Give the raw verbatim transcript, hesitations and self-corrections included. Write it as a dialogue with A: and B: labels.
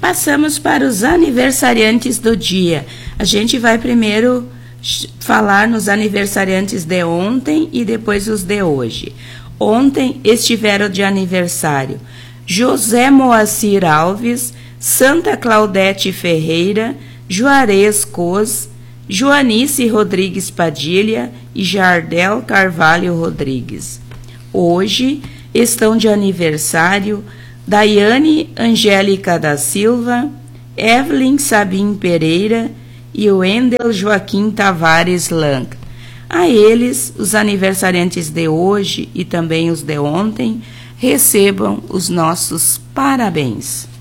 A: Passamos para os aniversariantes do dia. A gente vai primeiro falar nos aniversariantes de ontem e depois os de hoje. Ontem estiveram de aniversário José Moacir Alves, Santa Claudete Ferreira, Juarez Cos, Joanice Rodrigues Padilha e Jardel Carvalho Rodrigues. Hoje estão de aniversário Daiane Angélica da Silva, Evelyn Sabim Pereira e Wendel Joaquim Tavares Lang. A eles, os aniversariantes de hoje e também os de ontem, recebam os nossos parabéns.